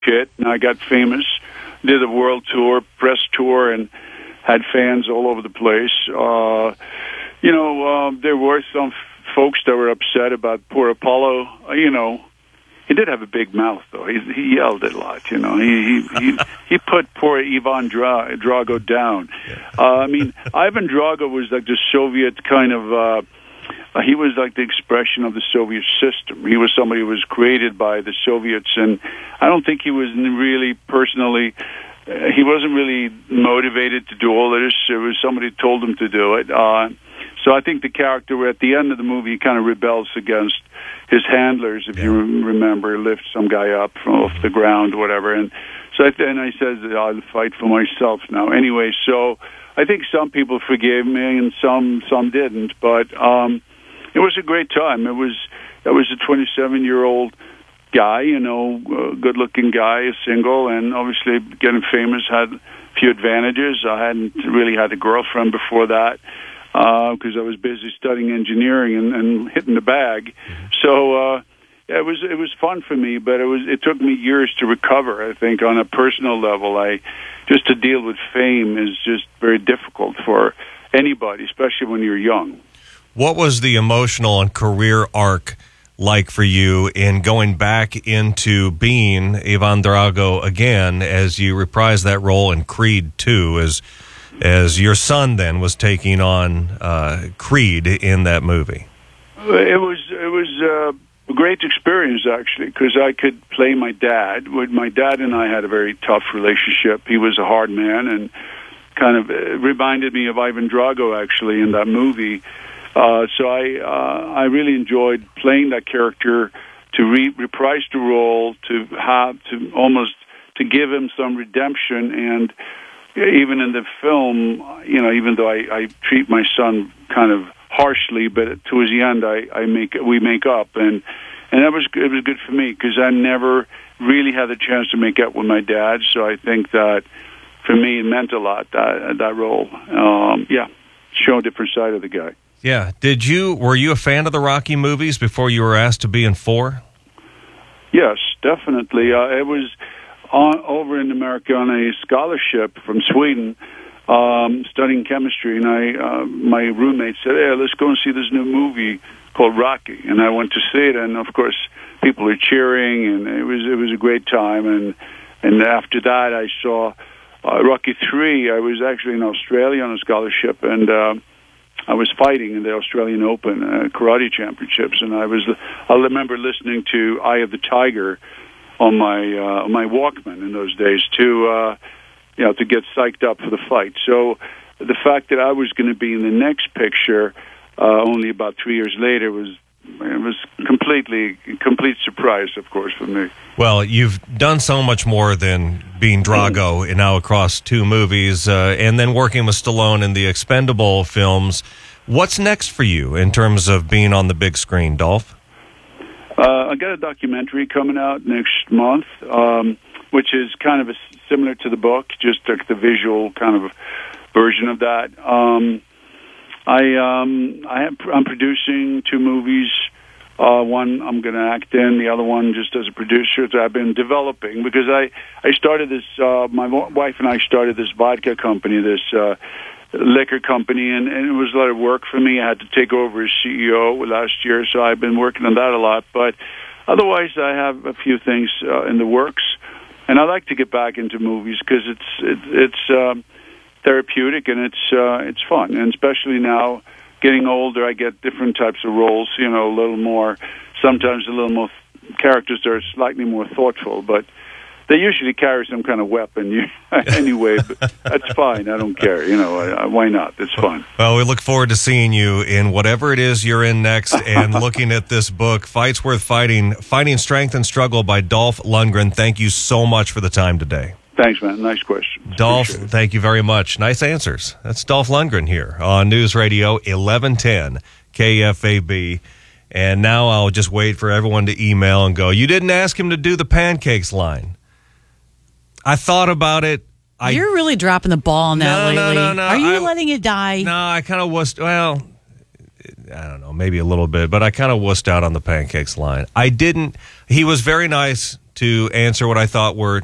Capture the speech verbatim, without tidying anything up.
shit, and I got famous, did a world tour, press tour, and had fans all over the place. Uh, you know, uh, there were some f- folks that were upset about poor Apollo. Uh, you know, he did have a big mouth, though. He, he yelled a lot, you know. He he, he, he put poor Ivan Dra- Drago down. Uh, I mean, Ivan Drago was like the Soviet kind of... Uh, Uh, he was like the expression of the Soviet system. He was somebody who was created by the Soviets, and I don't think he was really personally, uh, he wasn't really motivated to do all of this. It was somebody who told him to do it. Uh, so I think the character at the end of the movie kind of rebels against his handlers, if yeah. you remember, lift some guy up from off the ground, whatever. And so I, and I said, I'll fight for myself now. Anyway, so I think some people forgave me and some some didn't, but um, it was a great time. It was I was a twenty-seven-year-old guy, you know, a good-looking guy, single, and obviously getting famous had a few advantages. I hadn't really had a girlfriend before that because uh, I was busy studying engineering and, and hitting the bag. So uh, yeah, it was it was fun for me, but it was it took me years to recover. I think on a personal level, I just to deal with fame is just very difficult for anybody, especially when you're young. What was the emotional and career arc like for you in going back into being Ivan Drago again as you reprised that role in Creed two, as as your son then was taking on uh, Creed in that movie? It was it was uh, a great experience, actually, because I could play my dad. My dad and I had a very tough relationship. He was a hard man and kind of reminded me of Ivan Drago, actually, in that movie. Uh, so I uh, I really enjoyed playing that character, to re- reprise the role, to have to almost to give him some redemption, and even in the film, you know, even though I, I treat my son kind of harshly, but towards the end, I, I make we make up, and and that was it was good for me because I never really had the chance to make up with my dad. So I think that for me, it meant a lot that that role. Um, yeah, show a different side of the guy. Yeah. Did you, were you a fan of the Rocky movies before you were asked to be in four? Yes, definitely. Uh, it was on, over in America on a scholarship from Sweden, um, studying chemistry, and I, uh, my roommate said, hey, let's go and see this new movie called Rocky. And I went to see it, and of course, people were cheering, and it was, it was a great time. And, and after that, I saw uh, Rocky three. I was actually in Australia on a scholarship, and uh, I was fighting in the Australian Open uh, karate championships, and I was. I remember listening to Eye of the Tiger on my uh, my Walkman in those days to uh, you know to get psyched up for the fight. So the fact that I was going to be in the next picture uh, only about three years later was it was completely complete surprise, of course, for me. Well, you've done so much more than being Drago and now across two movies, uh, and then working with Stallone in the Expendable films. What's next for you in terms of being on the big screen, Dolph? Uh, I got a documentary coming out next month, um, which is kind of a, similar to the book, just like the visual kind of version of that. Um, I um, I have, I'm producing two movies. Uh, one I'm going to act in, the other one just as a producer that I've been developing because I, I started this, uh, my wife and I started this vodka company, this uh, liquor company, and, and it was a lot of work for me. I had to take over as C E O last year, so I've been working on that a lot. But otherwise, I have a few things uh, in the works, and I like to get back into movies because it's, it, it's um, therapeutic and it's uh, it's fun, and especially now, getting older, I get different types of roles, you know, a little more, sometimes a little more th- characters that are slightly more thoughtful, but they usually carry some kind of weapon anyway, but that's fine. I don't care, you know, I, I, why not? It's fun. Well, we look forward to seeing you in whatever it is you're in next and looking at this book, Fights Worth Fighting, Fighting Strength and Struggle by Dolph Lundgren. Thank you so much for the time today. Thanks, man. Nice question. Dolph, thank you very much. Nice answers. That's Dolph Lundgren here on News Radio eleven ten K F A B. And now I'll just wait for everyone to email and go, you didn't ask him to do the pancakes line. I thought about it. I, You're really dropping the ball on that no, lately. No, no, no. Are you I, letting it die? No, I kind of wussed. Well, I don't know, maybe a little bit, but I kind of wussed out on the pancakes line. I didn't. He was very nice to answer what I thought were